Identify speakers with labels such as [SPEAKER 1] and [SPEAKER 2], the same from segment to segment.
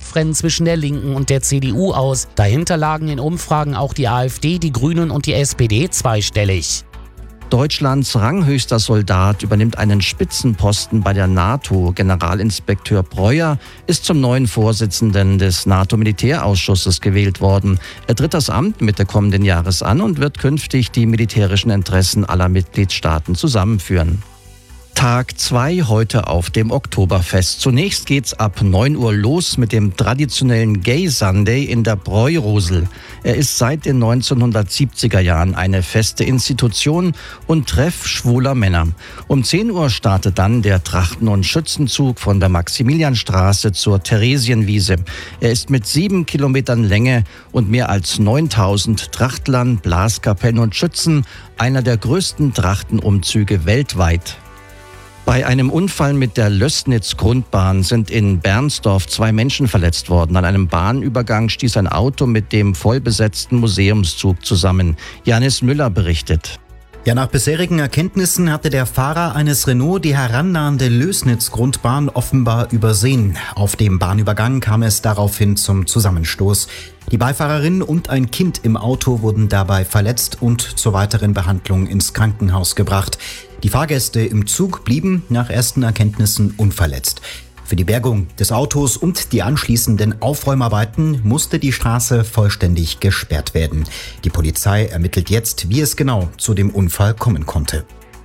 [SPEAKER 1] Schlagrennen zwischen der Linken und der CDU aus. Dahinter lagen in Umfragen auch die AfD, die Grünen und die SPD zweistellig.
[SPEAKER 2] Deutschlands ranghöchster Soldat übernimmt einen Spitzenposten bei der NATO. Generalinspekteur Breuer ist zum neuen Vorsitzenden des NATO-Militärausschusses gewählt worden. Er tritt das Amt Mitte kommenden Jahres an und wird künftig die militärischen Interessen aller Mitgliedstaaten zusammenführen. Tag 2 heute auf dem Oktoberfest. Zunächst geht's ab 9 Uhr los mit dem traditionellen Gay Sunday in der Bräurosel. Er ist seit den 1970er Jahren eine feste Institution und Treff schwuler Männer. Um 10 Uhr startet dann der Trachten- und Schützenzug von der Maximilianstraße zur Theresienwiese. Er ist mit 7 Kilometern Länge und mehr als 9000 Trachtlern, Blaskapellen und Schützen einer der größten Trachtenumzüge weltweit. Bei einem Unfall mit der Lößnitz-Grundbahn sind in Bernsdorf 2 Menschen verletzt worden. An einem Bahnübergang stieß ein Auto mit dem vollbesetzten Museumszug zusammen. Janis Müller berichtet.
[SPEAKER 3] Ja, nach bisherigen Erkenntnissen hatte der Fahrer eines Renault die herannahende Lößnitz-Grundbahn offenbar übersehen. Auf dem Bahnübergang kam es daraufhin zum Zusammenstoß. Die Beifahrerin und ein Kind im Auto wurden dabei verletzt und zur weiteren Behandlung ins Krankenhaus gebracht. Die Fahrgäste im Zug blieben nach ersten Erkenntnissen unverletzt. Für die Bergung des Autos und die anschließenden Aufräumarbeiten musste die Straße vollständig gesperrt werden. Die Polizei ermittelt jetzt, wie es genau zu dem Unfall kommen konnte.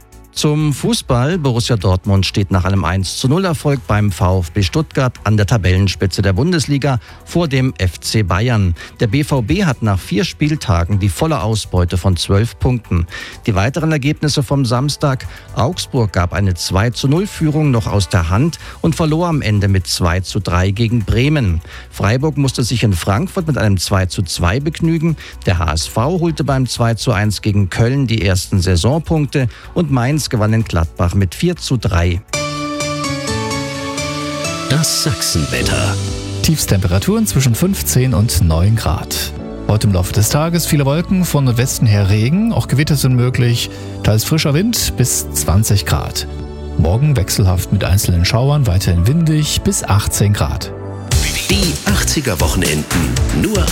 [SPEAKER 2] Zum Fußball. Borussia Dortmund steht nach einem 1:0-Erfolg beim VfB Stuttgart an der Tabellenspitze der Bundesliga vor dem FC Bayern. Der BVB hat nach 4 Spieltagen die volle Ausbeute von 12 Punkten. Die weiteren Ergebnisse vom Samstag. Augsburg gab eine 2:0-Führung noch aus der Hand und verlor am Ende mit 2:3 gegen Bremen. Freiburg musste sich in Frankfurt mit einem 2:2 begnügen. Der HSV holte beim 2:1 gegen Köln die ersten Saisonpunkte und Mainz gewann in Gladbach mit 4:3.
[SPEAKER 4] Das Sachsenwetter.
[SPEAKER 5] Tiefstemperaturen zwischen 15 und 9 Grad. Heute im Laufe des Tages viele Wolken, von Nordwesten her Regen, auch Gewitter sind möglich, teils frischer Wind bis 20 Grad. Morgen wechselhaft mit einzelnen Schauern, weiterhin windig bis 18 Grad.
[SPEAKER 4] Die 80er Wochenenden nur